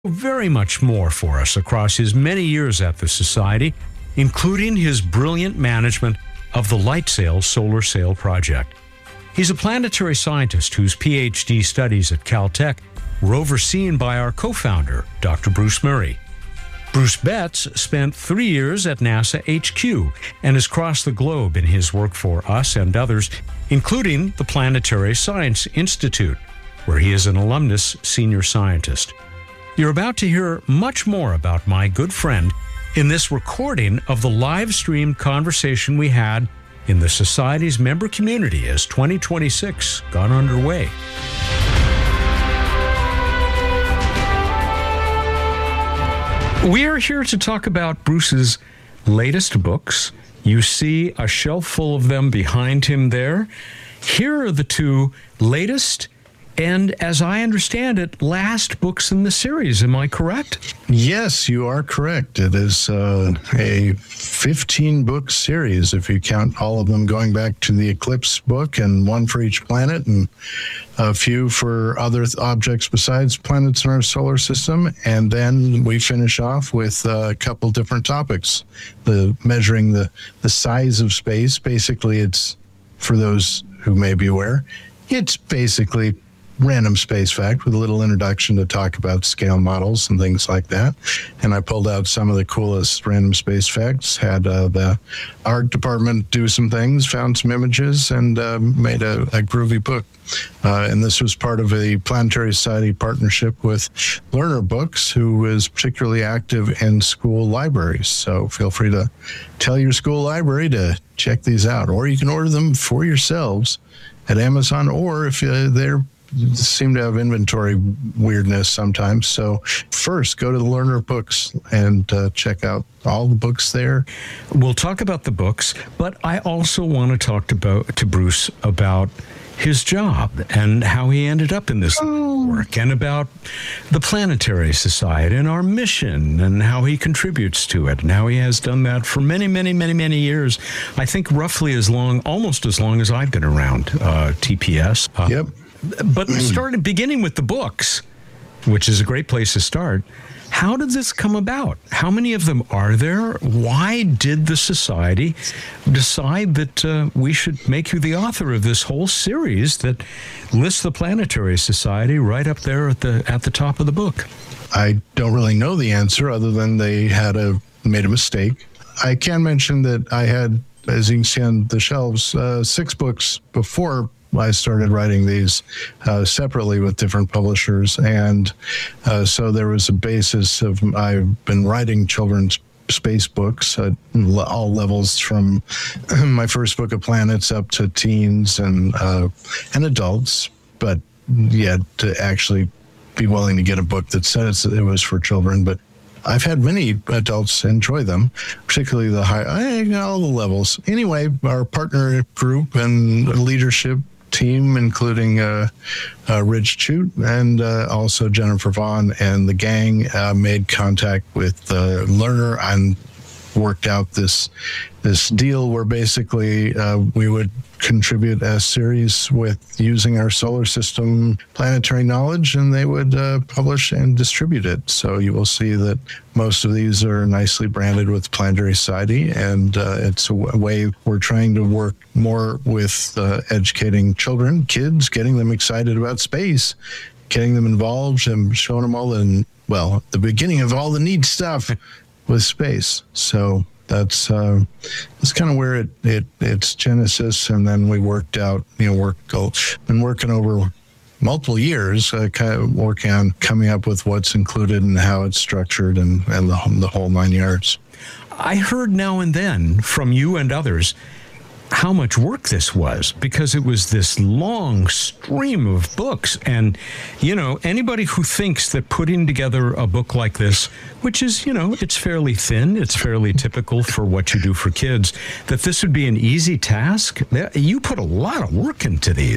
Very much more for us across his many years at the Society, including his brilliant management of the LightSail solar sail project. He's a planetary scientist whose PhD studies at Caltech were overseen by our co-founder, Dr. Bruce Murray. Bruce Betts spent 3 years at NASA HQ and has crossed the globe in his work for us and others, including the Planetary Science Institute, where he is an alumnus senior scientist. You're about to hear much more about my good friend in this recording of the live-streamed conversation we had in the Society's member community as 2026 got underway. We are here to talk about Bruce's latest books. You see a shelf full of them behind him there. Here are the two latest and, as I understand it, last books in the series. Am I correct? Yes, you are correct. It is a 15-book series, if you count all of them going back to the Eclipse book, and one for each planet and a few for other objects besides planets in our solar system. And then we finish off with a couple different topics. Measuring the size of space. Basically, it's, for those who may be aware, it's basically random space fact with a little introduction to talk about scale models and things like that. And I pulled out some of the coolest random space facts, had the art department do some things, found some images, and made a groovy book. And this was part of a Planetary Society partnership with Learner Books, who is particularly active in school libraries. So feel free to tell your school library to check these out, or you can order them for yourselves at Amazon, or if they're seem to have inventory weirdness sometimes. So first, go to the Learner Books and check out all the books there. We'll talk about the books, but I also want to talk to Bruce about his job and how he ended up in this work, and about the Planetary Society and our mission and how he contributes to it, and how he has done that for many, many, many, many years. I think roughly almost as long as I've been around TPS. Yep. But beginning with the books, which is a great place to start, how did this come about? How many of them are there? Why did the Society decide that we should make you the author of this whole series that lists the Planetary Society right up there at the top of the book? I don't really know the answer, other than they made a mistake. I can mention that I had, as you can see on the shelves, 6 books before I started writing these separately with different publishers. And so there was a basis of, I've been writing children's space books at all levels, from my first book of planets up to teens and adults. But yet to actually be willing to get a book that said it was for children. But I've had many adults enjoy them, particularly all the levels. Anyway, our partner group and leadership team, including Rich Chute and also Jennifer Vaughn and the gang, made contact with Learner and worked out this deal where basically we would contribute a series with using our solar system planetary knowledge, and they would publish and distribute it. So you will see that most of these are nicely branded with Planetary Society, and it's a way we're trying to work more with educating kids, getting them excited about space, getting them involved, and showing them all the beginning of all the neat stuff with space. So that's kind of where its genesis, and then we worked out, been working over multiple years, kind of working on coming up with what's included and how it's structured and the whole 9 yards. I heard now and then from you and others how much work this was, because it was this long stream of books. And, anybody who thinks that putting together a book like this, which is, it's fairly thin, it's fairly typical for what you do for kids, that this would be an easy task, you put a lot of work into these.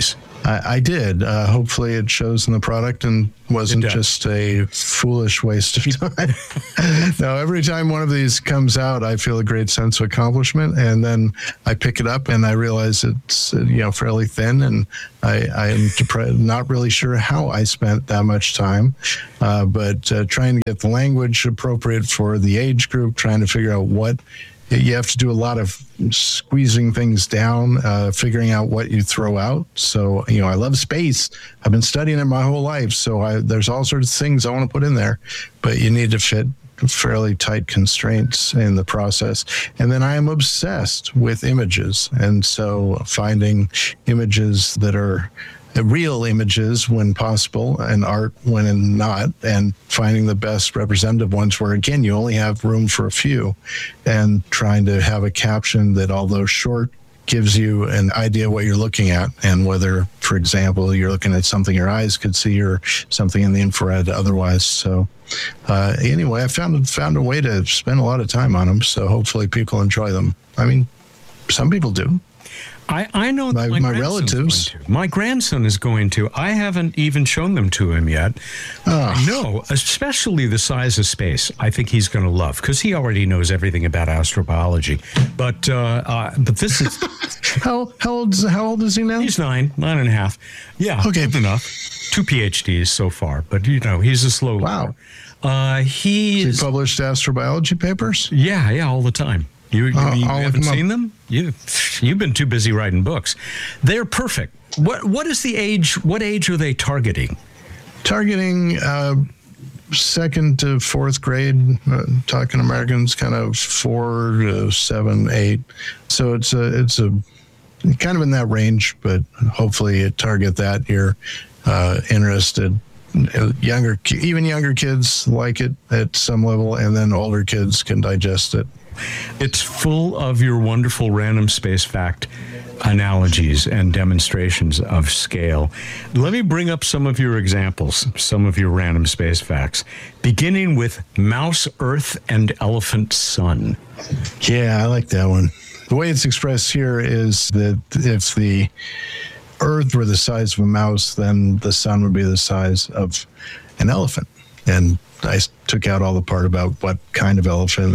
I did. Hopefully it shows in the product and wasn't just a foolish waste of time. No, every time one of these comes out, I feel a great sense of accomplishment. And then I pick it up and I realize it's, fairly thin. And I am not really sure how I spent that much time, but trying to get the language appropriate for the age group, trying to figure out what you have to do, a lot of squeezing things down, figuring out what you throw out. So, I love space. I've been studying it my whole life. So there's all sorts of things I want to put in there, but you need to fit fairly tight constraints in the process. And then I am obsessed with images. And so finding images that are real images when possible and art when not, and finding the best representative ones where, again, you only have room for a few, and trying to have a caption that, although short, gives you an idea what you're looking at, and whether, for example, you're looking at something your eyes could see or something in the infrared otherwise. So anyway, I found a way to spend a lot of time on them, so hopefully people enjoy them. I mean, some people do. I know that my relatives. My grandson is going to. I haven't even shown them to him yet. No, especially the size of space. I think he's going to love, because he already knows everything about astrobiology. But this is how old is he now? He's 9.5. Yeah, okay, good enough. 2 PhDs so far, but he's a slow. Wow. He published astrobiology papers. Yeah, all the time. You haven't seen them? You've been too busy writing books. They're perfect. What is the age? What age are they targeting? Targeting 2nd to 4th grade. Talking Americans, kind of 4 to 7, 8. So it's a kind of in that range, but hopefully you target that. You're interested. Even younger kids like it at some level, and then older kids can digest it. It's full of your wonderful random space fact analogies and demonstrations of scale. Let me bring up some of your examples, some of your random space facts, beginning with mouse, Earth, and elephant, sun. Yeah, I like that one. The way it's expressed here is that if the Earth were the size of a mouse, then the sun would be the size of an elephant. And I took out all the part about what kind of elephant.